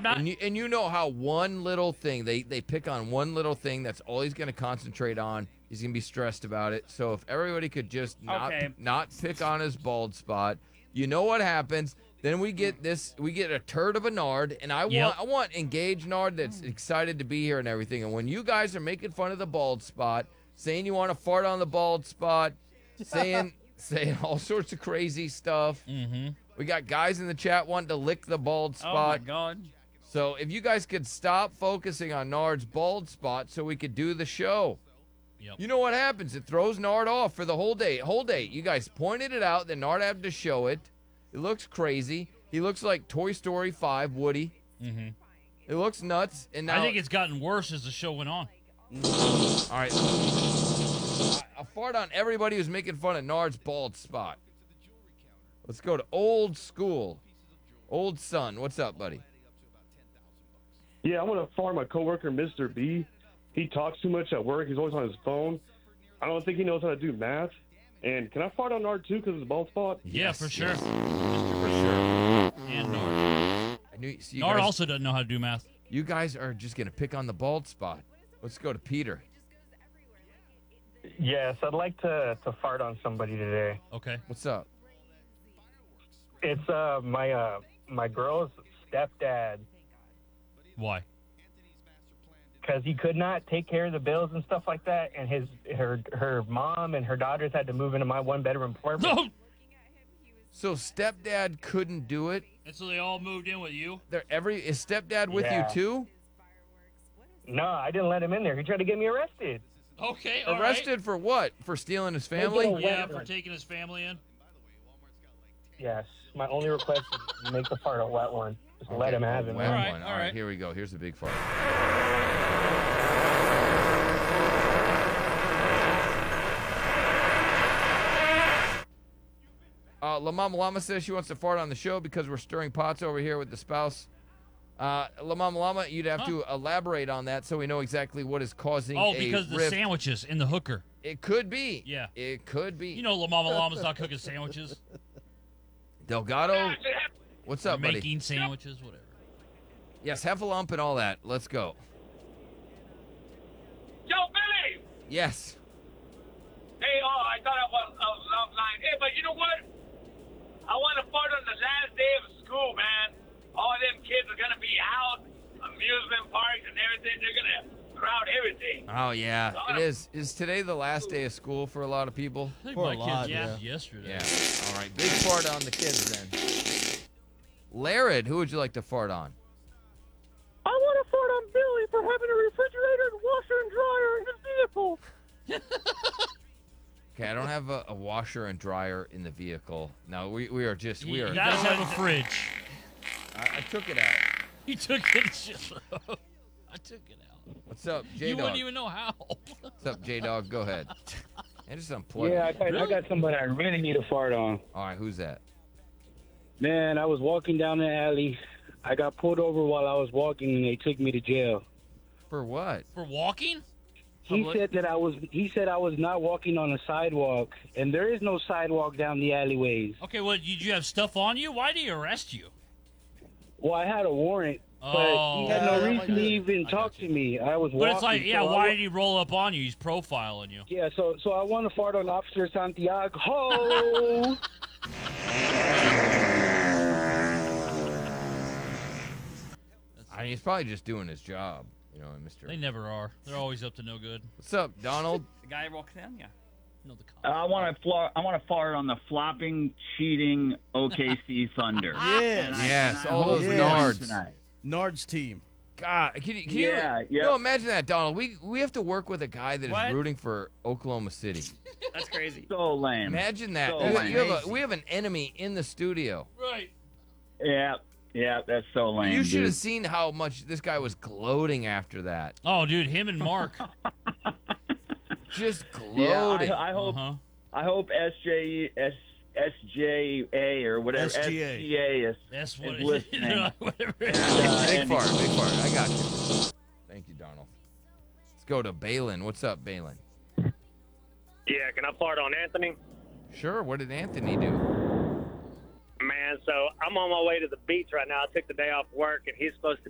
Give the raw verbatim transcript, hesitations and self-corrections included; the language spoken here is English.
I'm not. And you, and you know how one little thing, they, they pick on one little thing, that's all he's going to concentrate on. He's going to be stressed about it. So if everybody could just not Okay. not pick on his bald spot, you know what happens? Then we get this, we get a turd of a Nard, and I Yep. want I want engaged Nard that's excited to be here and everything. And when you guys are making fun of the bald spot, saying you want to fart on the bald spot, saying saying all sorts of crazy stuff. Mm-hmm. We got guys in the chat wanting to lick the bald Oh my spot. God. So if you guys could stop focusing on Nard's bald spot so we could do the show. Yep. You know what happens? It throws Nard off for the whole day. Whole day. You guys pointed it out, then Nard had to show it. It looks crazy. He looks like Toy Story five Woody. Mm-hmm. It looks nuts. And now I think it's gotten worse as the show went on. all right. I, I fart on everybody who's making fun of Nard's bald spot. Let's go to old school. Old son. What's up, buddy? Yeah, I want to fire my coworker, Mister B. He talks too much at work. He's always on his phone. I don't think he knows how to do math. And can I fart on Nard too because of the bald spot? Yeah, Yes, for sure. yes. For sure. And Nard. I knew so you Nard guys, also doesn't know how to do math. you guys are just gonna pick on the bald spot. Let's go to Peter. Yes, I'd like to, to fart on somebody today. Okay. What's up? It's uh my uh my girl's stepdad Why? because he could not take care of the bills and stuff like that, and his her her mom and her daughters had to move into my one bedroom apartment. No. So stepdad couldn't do it. And so they all moved in with you? They're every is stepdad with Yeah. you too? No, I didn't let him in there. He tried to get me arrested. Okay, all right. Arrested for what? For stealing his family? Taking Yeah, Wet for one. taking his family in. Yes, my only request is to make the fart a wet one. Just let him have it. Wet All man. right, one. all All right, right. here we go. Here's the big fart. Uh, La Mama Llama says she wants to fart on the show because we're stirring pots over here with the spouse. Uh, La Mama Llama, you'd have Huh? to elaborate on that so we know exactly what is causing Oh, a because the rift. sandwiches in the hooker. It could be. Yeah. It could be. You know La Mama Llama's not cooking sandwiches. Delgado, what's They're up, buddy? making sandwiches, whatever. Yes, Heffalump and all that. Let's go. Yo, Billy! Yes. Hey, oh, I thought I was, I was offline. Hey, but you know what? I want to fart on the last day of school, man. All them kids are going to be out, amusement parks and everything. They're going to crowd everything. Oh, yeah. It is. Is today the last day of school for a lot of people? I think For my a lot, kids yeah. left yesterday. Yeah. All right. Big fart on the kids then. Larid, who would you like to fart on? I want to fart on Billy for having a refrigerator and washer and dryer in his vehicle. Okay, I don't have a, a washer and dryer in the vehicle. No, we, we are just, we He, are. he does have a fridge. I, I took it out. He took it. I took it out. What's up, You J-Dog? wouldn't even know how. What's up, J-Dog? Go ahead. And just unplug Yeah, I it. got, I got somebody I really need to fart on. All right, who's that? Man, I was walking down the alley. I got pulled over while I was walking, and they took me to jail. For what? For walking? He Public- said that I was. He said I was not walking on a sidewalk, and there is no sidewalk down the alleyways. Okay, well, did you have stuff on you? Why did he arrest you? Well, I had a warrant, but Oh. he had Yeah, no I reason get to it. even I talk got to you. me. I was But walking. it's like, yeah, so I why wa- did he roll up on you? He's profiling you. Yeah, so so I want to fart on Officer Santiago. Ho! I mean, he's probably just doing his job, you know, Mister They never are. They're always up to no good. What's up, Donald? The guy walking down, yeah. No, the cops. I want to fla- I want to fart on the flopping, cheating O K C Thunder. Yes. Yes, I all hope those we win Nards. tonight. Nard's team. God, can you, can Yeah, you, yeah. no, imagine that, Donald. We we have to work with a guy that is What? rooting for Oklahoma City. That's crazy. So lame. Imagine that. So You- lame. you have a, we have an enemy in the studio. Right. Yeah, yeah, that's so lame. You should dude. have seen how much this guy was gloating after that. Oh, dude, him and Mark. Just Yeah, gloating. I, I hope Uh-huh. I hope S J S S J A or whatever S G A. S G A is. That's what Is it listening. Whatever it is. Uh, big and- fart, big fart. I got you. Thank you, Donald. Let's go to Balin. What's up, Balin? Yeah, can I fart on Anthony? Sure. What did Anthony do? Man, so I'm on my way to the beach right now. I took the day off work, and he's supposed to